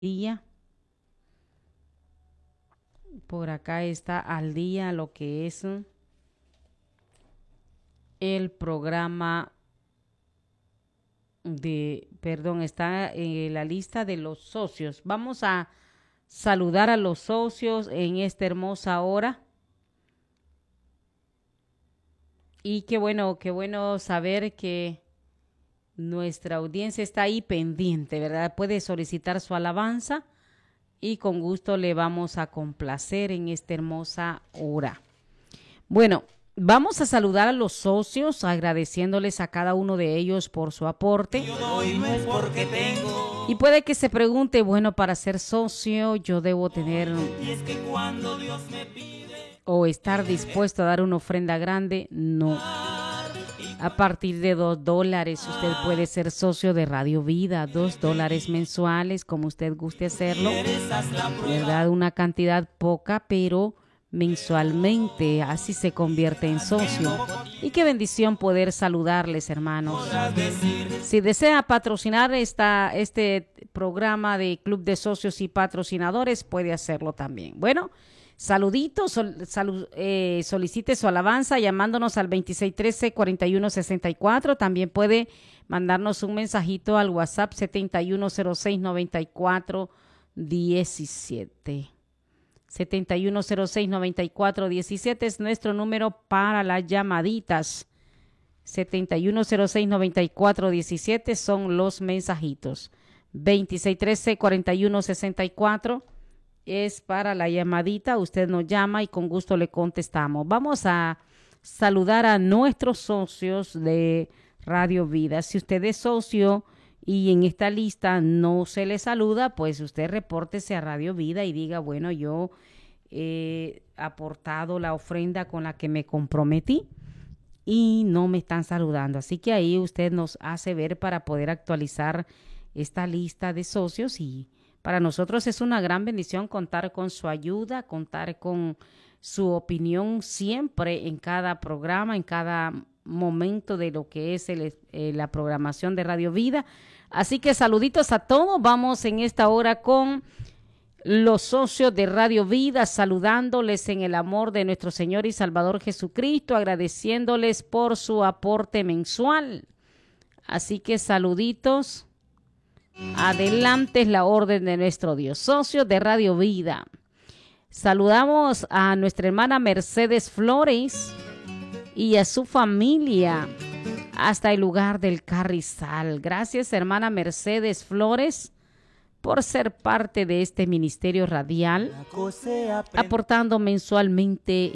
día. Por acá está al día lo que es el programa está en la lista de los socios. Vamos a saludar a los socios en esta hermosa hora. Y qué bueno saber que nuestra audiencia está ahí pendiente, ¿verdad? Puede solicitar su alabanza y con gusto le vamos a complacer en esta hermosa hora. Bueno, vamos a saludar a los socios agradeciéndoles a cada uno de ellos por su aporte. Yo doy no es porque tengo. Y puede que se pregunte, bueno, para ser socio yo debo tener Y es que cuando Dios me pide o estar dispuesto a dar una ofrenda grande. No. A partir de $2 usted puede ser socio de Radio Vida, $2 mensuales, como usted guste hacerlo, ¿verdad? Una cantidad poca, pero mensualmente así se convierte en socio. Y qué bendición poder saludarles, hermanos. Si desea patrocinar este programa de Club de Socios y Patrocinadores, puede hacerlo también. Bueno, saluditos, solicite su alabanza llamándonos al 2613-4164. También puede mandarnos un mensajito al WhatsApp 7106-9417. 7106-9417 es nuestro número para las llamaditas. 7106-9417 son los mensajitos. 2613-4164 es para la llamadita. Usted nos llama y con gusto le contestamos. Vamos a saludar a nuestros socios de Radio Vida. Si usted es socio y en esta lista no se le saluda, pues usted repórtese a Radio Vida y diga, bueno, yo he aportado la ofrenda con la que me comprometí y no me están saludando. Así que ahí usted nos hace ver para poder actualizar esta lista de socios, y para nosotros es una gran bendición contar con su ayuda, contar con su opinión siempre en cada programa, en cada momento de lo que es la programación de Radio Vida. Así que saluditos a todos. Vamos en esta hora con los socios de Radio Vida, saludándoles en el amor de nuestro Señor y Salvador Jesucristo, agradeciéndoles por su aporte mensual. Así que saluditos. Adelante es la orden de nuestro Dios. Socios de Radio Vida. Saludamos a nuestra hermana Mercedes Flores y a su familia hasta el lugar del Carrizal. Gracias, hermana Mercedes Flores, por ser parte de este ministerio radial, aportando mensualmente